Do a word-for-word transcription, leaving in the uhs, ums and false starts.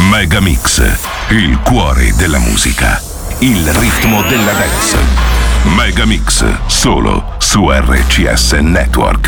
Megamix, il cuore della musica, il ritmo della dance. Megamix, solo su R C S Network.